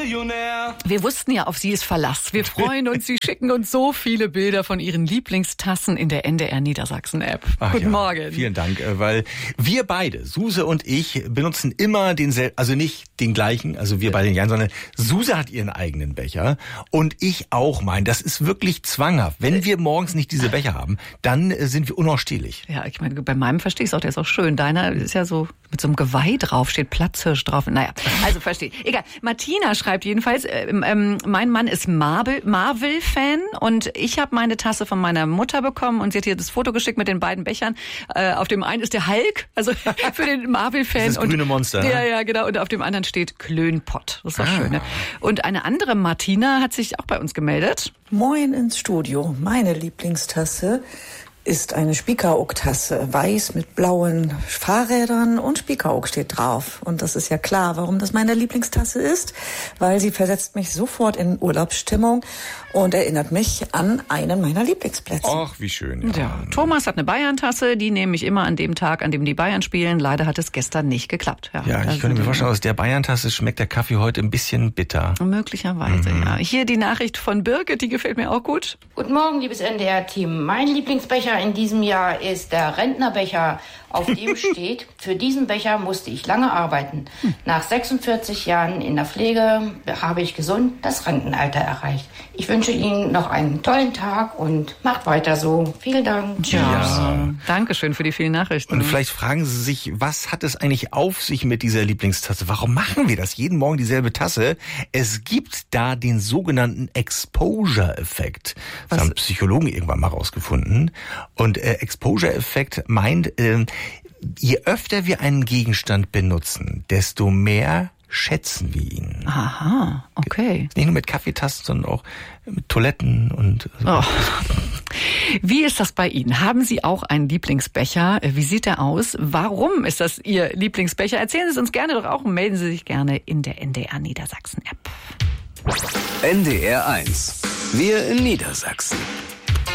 Millionär. Wir wussten ja, auf Sie ist Verlass. Wir freuen uns, Sie schicken uns so viele Bilder von Ihren Lieblingstassen in der NDR Niedersachsen-App. Guten Morgen. Vielen Dank, weil wir beide, Suse und ich, benutzen immer denselben, also nicht den gleichen, also wir beide den gleichen, sondern Suse hat ihren eigenen Becher und ich auch meinen. Das ist wirklich zwanghaft. Wenn wir morgens nicht diese Becher haben, dann sind wir unausstehlich. Ja, ich meine, bei meinem verstehe ich es auch, der ist auch schön. Deiner ist ja so mit so einem Geweih drauf, steht Platzhirsch drauf. Naja, also verstehe. Egal. Martina schreibt jedenfalls, mein Mann ist Marvel-Fan und ich habe meine Tasse von meiner Mutter bekommen und sie hat hier das Foto geschickt mit den beiden Bechern. Auf dem einen ist der Hulk, also für den Marvel-Fan. Das grüne Monster. Ja, genau. Und auf dem anderen steht Klönpott. Das ist doch schön, ne? Und eine andere Martina hat sich auch bei uns gemeldet. Moin ins Studio. Meine Lieblingstasse ist eine Spiekeroog-Tasse, weiß mit blauen Fahrrädern und Spiekeroog steht drauf. Und das ist ja klar, warum das meine Lieblingstasse ist, weil sie versetzt mich sofort in Urlaubsstimmung und erinnert mich an einen meiner Lieblingsplätze. Ach, wie schön. Ja. Thomas hat eine Bayern-Tasse, die nehme ich immer an dem Tag, an dem die Bayern spielen. Leider hat es gestern nicht geklappt. Ja, ich könnte mir vorstellen, aus der Bayern-Tasse schmeckt der Kaffee heute ein bisschen bitter. Möglicherweise, ja. Hier die Nachricht von Birgit, die gefällt mir auch gut. Guten Morgen, liebes NDR-Team. Mein Lieblingsbecher in diesem Jahr ist der Rentnerbecher, auf dem steht, für diesen Becher musste ich lange arbeiten. Nach 46 Jahren in der Pflege habe ich gesund das Rentenalter erreicht. Ich wünsche Ihnen noch einen tollen Tag und macht weiter so. Vielen Dank. Ja. Dankeschön für die vielen Nachrichten. Und vielleicht fragen Sie sich, was hat es eigentlich auf sich mit dieser Lieblingstasse? Warum machen wir das? Jeden Morgen dieselbe Tasse? Es gibt da den sogenannten Exposure-Effekt. Das haben Psychologen irgendwann mal rausgefunden. Und Exposure-Effekt meint, je öfter wir einen Gegenstand benutzen, desto mehr schätzen wir ihn. Aha, okay. Nicht nur mit Kaffeetassen, sondern auch mit Toiletten und so. Oh. Wie ist das bei Ihnen? Haben Sie auch einen Lieblingsbecher? Wie sieht der aus? Warum ist das Ihr Lieblingsbecher? Erzählen Sie es uns gerne doch auch und melden Sie sich gerne in der NDR Niedersachsen App. NDR 1. Wir in Niedersachsen.